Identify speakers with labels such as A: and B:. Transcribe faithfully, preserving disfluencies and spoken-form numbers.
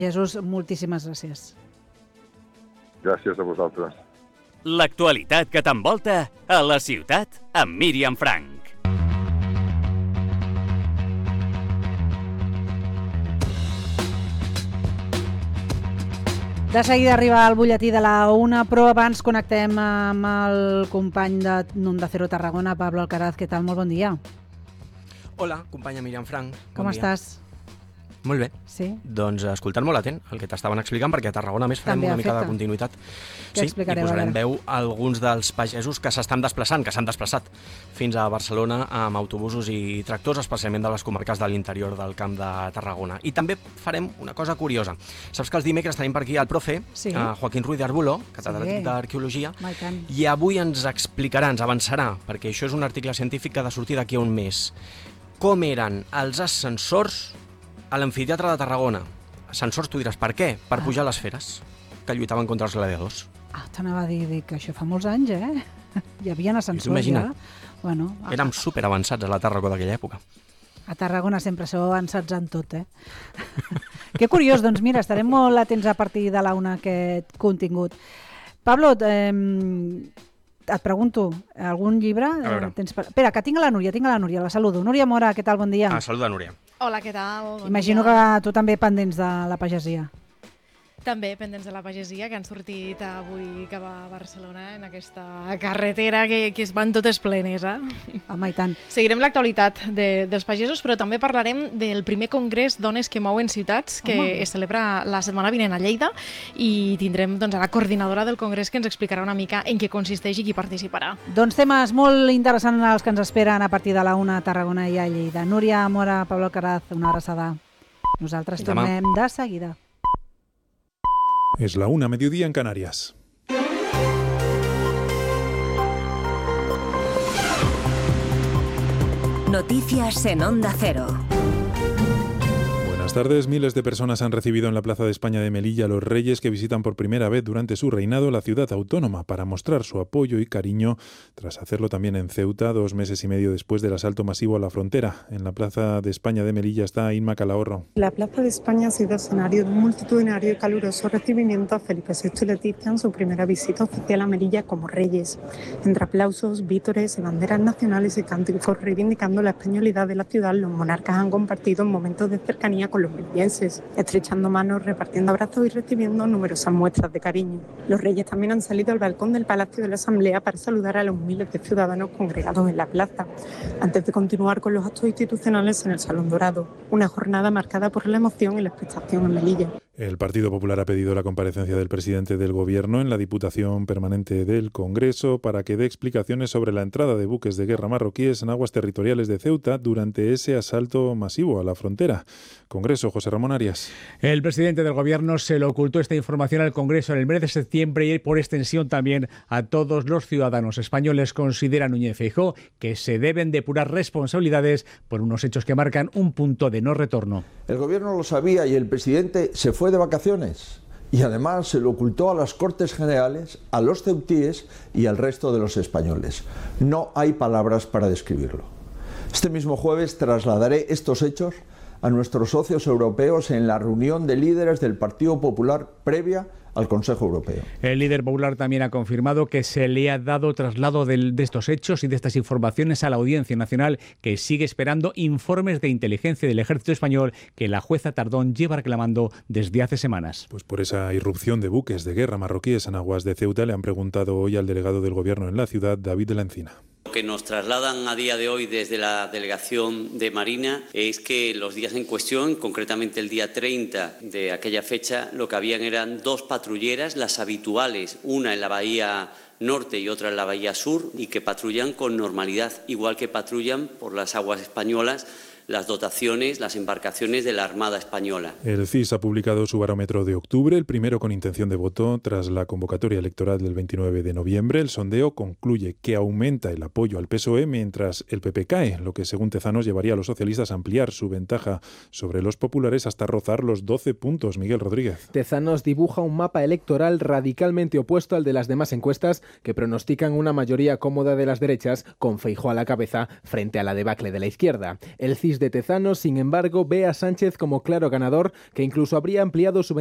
A: Jesús, moltíssimes gràcies.
B: Gràcies a vosaltres.
C: L'actualitat que t'envolta a la ciutat amb Míriam Frank.
A: De seguida arriba el butlletí de la una, però abans connectem amb el company de Onda Cero Tarragona, Pablo Alcaraz. Què tal? Molt bon dia.
D: Hola, companya Míriam Frank.
A: Com
D: bon
A: estàs?
D: Molt bé.
A: Sí?
D: Doncs escoltant molt atent el que t'estaven explicant, perquè a Tarragona més farem
A: També
D: una mica
A: afecta.
D: de continuïtat.
A: Què
D: Sí, i
A: explicareu,
D: posarem
A: ara?
D: veu a alguns dels pagesos que s'estan desplaçant, que s'han desplaçat fins a Barcelona amb autobusos i tractors, especialment de les comarques de l'interior del Camp de Tarragona. I també farem una cosa curiosa. Saps que els dimecres tenim per aquí el profe,
A: Sí.
D: eh, Joaquín Ruiz de Arbulo,
A: Sí.
D: catedràtic d'Arqueologia,
A: Home, i tant.
D: i avui ens explicarà, ens avançarà, perquè això és un article científic que ha de sortir d'aquí a un mes, com eren els ascensors a l'amfiteatre de Tarragona. Ascensors, tu diràs, per què? Per
A: Ah.
D: pujar a les feres, que lluitaven contra els gladiadors.
A: Ah, t'anava a dir, dir que això fa molts anys, eh? Hi havia ascensors
D: Imagina't.
A: ja. Bueno, a,
D: Érem superavançats a la Tarragona d'aquella època.
A: a Tarragona sempre sou avançats en tot, eh? Que curiós, doncs mira, estarem molt atents a partir de la una aquest contingut. Pablo, eh, et pregunto, algun llibre?
D: A veure.
A: Eh, tens per... Espera, que tinc a la Núria, tinc a la Núria, la saludo. Núria Mora, què tal? Bon dia.
D: Ah, saluda, Núria.
E: Hola, què tal? Bon
A: Imagino
E: dia.
A: que tu també pendents de la pagesia.
E: També pendents de la pagesia, que han sortit avui cap a Barcelona en aquesta carretera que, que es van totes plenes, eh?
A: Home, i tant.
E: Seguirem l'actualitat de, dels pagesos, però també parlarem del primer congrés Dones que mouen ciutats, que
A: Home.
E: es celebra la setmana vinent a Lleida, i tindrem doncs, a la coordinadora del congrés que ens explicarà una mica en què consisteix i qui participarà.
A: Doncs temes molt interessants els que ens esperen a partir de la una a Tarragona i a Lleida. Núria Mora, Pablo Alcaraz, una abraçada. Nosaltres
D: Fins demà.
A: tornem de seguida.
F: Es la una, mediodía en Canarias.
G: Noticias en Onda Cero.
F: Buenas tardes. Miles de personas han recibido en la Plaza de España de Melilla a los reyes que visitan por primera vez durante su reinado la ciudad autónoma para mostrar su apoyo y cariño, tras hacerlo también en Ceuta dos meses y medio después del asalto masivo a la frontera. En la Plaza de España de Melilla está Inma Calahorro.
H: La Plaza de España ha sido escenario de un multitudinario y caluroso recibimiento a Felipe sexto y Leticia en su primera visita oficial a Melilla como reyes. Entre aplausos, vítores y banderas nacionales y cánticos reivindicando la españolidad de la ciudad, los monarcas han compartido momentos de cercanía con los melillenses, estrechando manos, repartiendo abrazos y recibiendo numerosas muestras de cariño. Los reyes también han salido al balcón del Palacio de la Asamblea para saludar a los miles de ciudadanos congregados en la plaza, antes de continuar con los actos institucionales en el Salón Dorado, una jornada marcada por la emoción y la expectación en Melilla.
F: El Partido Popular ha pedido la comparecencia del presidente del Gobierno en la Diputación Permanente del Congreso para que dé explicaciones sobre la entrada de buques de guerra marroquíes en aguas territoriales de Ceuta durante ese asalto masivo a la frontera. Congreso, José Ramón Arias.
I: El presidente del Gobierno se le ocultó esta información al Congreso en el mes de septiembre y por extensión también a todos los ciudadanos españoles. Considera Núñez Feijóo que se deben depurar responsabilidades por unos hechos que marcan un punto de no retorno.
J: El Gobierno lo sabía y el presidente se fue de vacaciones y además se lo ocultó a las Cortes Generales, a los ceutíes y al resto de los españoles. No hay palabras para describirlo. Este mismo jueves trasladaré estos hechos a nuestros socios europeos en la reunión de líderes del Partido Popular previa al Consejo Europeo.
I: El líder popular también ha confirmado que se le ha dado traslado de, de estos hechos y de estas informaciones a la Audiencia Nacional, que sigue esperando informes de inteligencia del Ejército Español que la jueza Tardón lleva reclamando desde hace semanas.
F: Pues por esa irrupción de buques de guerra marroquíes en aguas de Ceuta le han preguntado hoy al delegado del Gobierno en la ciudad, David de la Encina.
K: Lo que nos trasladan a día de hoy desde la Delegación de Marina es que los días en cuestión, concretamente el día treinta de aquella fecha, lo que habían eran dos patrulleras, las habituales, una en la bahía norte y otra en la bahía sur, y que patrullan con normalidad, igual que patrullan por las aguas españolas las dotaciones, las embarcaciones de la Armada Española.
F: El C I S ha publicado su barómetro de octubre, el primero con intención de voto tras la convocatoria electoral del veintinueve de noviembre. El sondeo concluye que aumenta el apoyo al P S O E mientras el P P cae, lo que según Tezanos llevaría a los socialistas a ampliar su ventaja sobre los populares hasta rozar los doce puntos. Miguel Rodríguez.
L: Tezanos dibuja un mapa electoral radicalmente opuesto al de las demás encuestas que pronostican una mayoría cómoda de las derechas con Feijóo a la cabeza frente a la debacle de la izquierda. El C I S de Tezanos, sin embargo, ve a Sánchez como claro ganador, que incluso habría ampliado su